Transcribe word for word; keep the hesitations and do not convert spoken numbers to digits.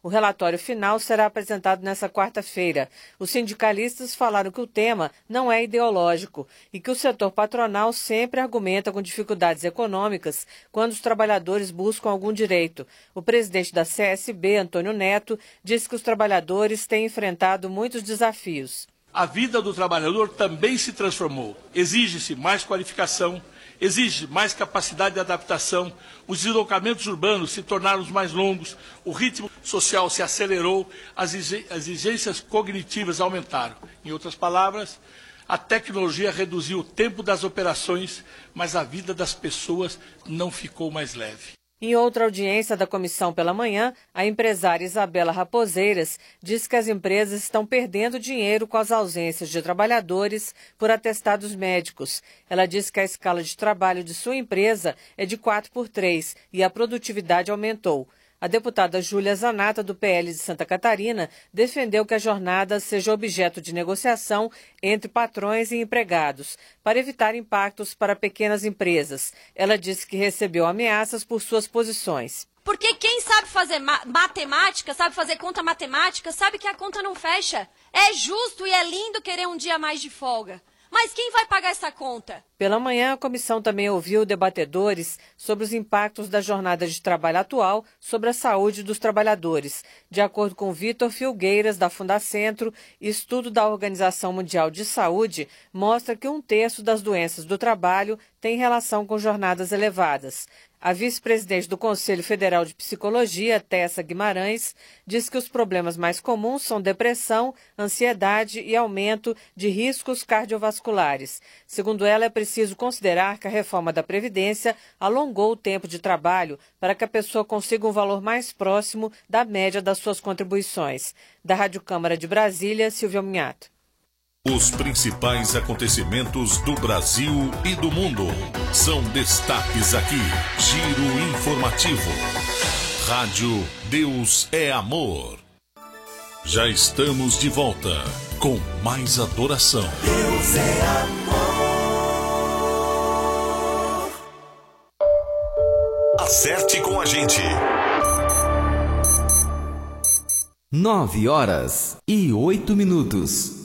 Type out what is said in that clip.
O relatório final será apresentado nesta quarta-feira. Os sindicalistas falaram que o tema não é ideológico e que o setor patronal sempre argumenta com dificuldades econômicas quando os trabalhadores buscam algum direito. O presidente da C S B, Antônio Neto, disse que os trabalhadores têm enfrentado muitos desafios. A vida do trabalhador também se transformou. Exige-se mais qualificação, exige mais capacidade de adaptação, os deslocamentos urbanos se tornaram mais longos, o ritmo social se acelerou, as exigências cognitivas aumentaram. Em outras palavras, a tecnologia reduziu o tempo das operações, mas a vida das pessoas não ficou mais leve. Em outra audiência da comissão pela manhã, a empresária Isabela Raposeiras disse que as empresas estão perdendo dinheiro com as ausências de trabalhadores por atestados médicos. Ela disse que a escala de trabalho de sua empresa é de quatro por três e a produtividade aumentou. A deputada Júlia Zanata, do P L de Santa Catarina, defendeu que a jornada seja objeto de negociação entre patrões e empregados, para evitar impactos para pequenas empresas. Ela disse que recebeu ameaças por suas posições. Porque quem sabe fazer ma- matemática, sabe fazer conta matemática, sabe que a conta não fecha. É justo e é lindo querer um dia a mais de folga. Mas quem vai pagar essa conta? Pela manhã, a comissão também ouviu debatedores sobre os impactos da jornada de trabalho atual sobre a saúde dos trabalhadores. De acordo com Vitor Filgueiras, da Fundacentro, estudo da Organização Mundial de Saúde mostra que um terço das doenças do trabalho tem relação com jornadas elevadas. A vice-presidente do Conselho Federal de Psicologia, Tessa Guimarães, diz que os problemas mais comuns são depressão, ansiedade e aumento de riscos cardiovasculares. Segundo ela, é preciso considerar que a reforma da Previdência alongou o tempo de trabalho para que a pessoa consiga um valor mais próximo da média das suas contribuições. Da Rádio Câmara de Brasília, Silvia Munhato. Os principais acontecimentos do Brasil e do mundo são destaques aqui. Giro informativo. Rádio Deus é Amor. Já estamos de volta com mais adoração. Deus é amor. Acerte com a gente. Nove horas e oito minutos.